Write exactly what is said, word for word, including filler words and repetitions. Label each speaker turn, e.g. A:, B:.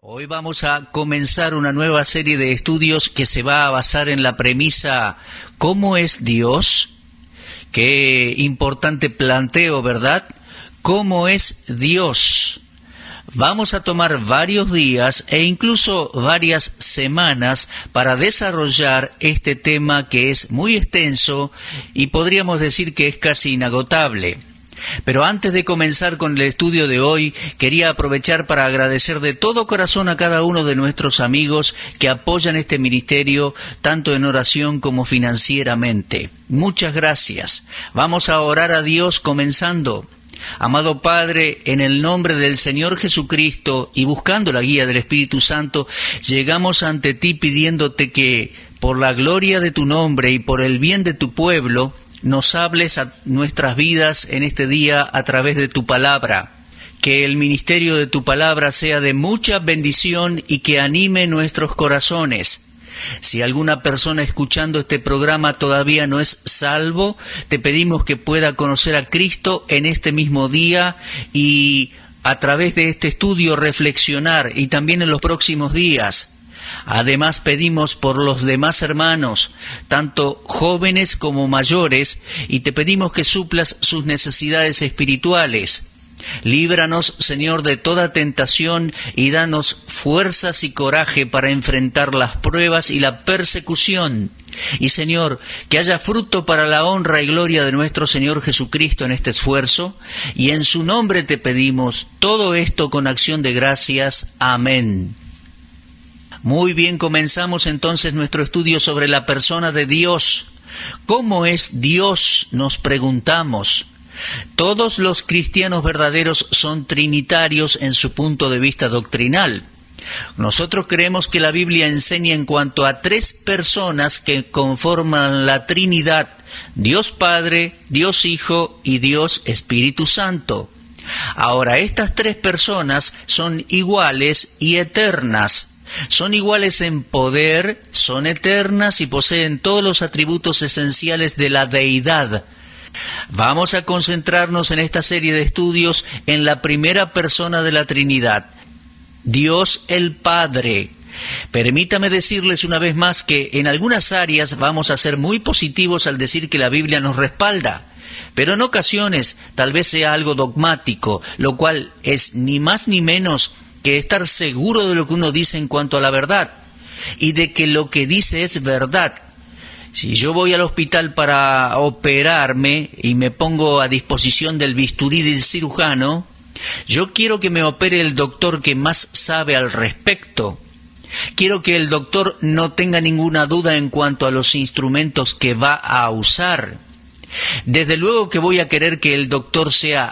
A: Hoy vamos a comenzar una nueva serie de estudios que se va a basar en la premisa ¿cómo es Dios? Qué importante planteo, ¿verdad? ¿Cómo es Dios? Vamos a tomar varios días e incluso varias semanas para desarrollar este tema que es muy extenso y podríamos decir que es casi inagotable. Pero antes de comenzar con el estudio de hoy, quería aprovechar para agradecer de todo corazón a cada uno de nuestros amigos que apoyan este ministerio, tanto en oración como financieramente. Muchas gracias. Vamos a orar a Dios comenzando. Amado Padre, en el nombre del Señor Jesucristo y buscando la guía del Espíritu Santo, llegamos ante ti pidiéndote que, por la gloria de tu nombre y por el bien de tu pueblo, nos hables a nuestras vidas en este día a través de tu palabra. Que el ministerio de tu palabra sea de mucha bendición y que anime nuestros corazones. Si alguna persona escuchando este programa todavía no es salvo, te pedimos que pueda conocer a Cristo en este mismo día y a través de este estudio reflexionar y también en los próximos días. Además pedimos por los demás hermanos, tanto jóvenes como mayores, y te pedimos que suplas sus necesidades espirituales. Líbranos, Señor, de toda tentación y danos fuerzas y coraje para enfrentar las pruebas y la persecución. Y, Señor, que haya fruto para la honra y gloria de nuestro Señor Jesucristo en este esfuerzo, y en su nombre te pedimos todo esto con acción de gracias. Amén. Muy bien, comenzamos entonces nuestro estudio sobre la persona de Dios. ¿Cómo es Dios?, nos preguntamos. Todos los cristianos verdaderos son trinitarios en su punto de vista doctrinal. Nosotros creemos que la Biblia enseña en cuanto a tres personas que conforman la Trinidad: Dios Padre, Dios Hijo y Dios Espíritu Santo. Ahora, estas tres personas son iguales y eternas. Son iguales en poder, son eternas y poseen todos los atributos esenciales de la deidad. Vamos a concentrarnos en esta serie de estudios en la primera persona de la Trinidad, Dios el Padre. Permítame decirles una vez más que en algunas áreas vamos a ser muy positivos al decir que la Biblia nos respalda, pero en ocasiones tal vez sea algo dogmático, lo cual es ni más ni menos que estar seguro de lo que uno dice en cuanto a la verdad, y de que lo que dice es verdad. Si yo voy al hospital para operarme y me pongo a disposición del bisturí del cirujano, yo quiero que me opere el doctor que más sabe al respecto. Quiero que el doctor no tenga ninguna duda en cuanto a los instrumentos que va a usar. Desde luego que voy a querer que el doctor sea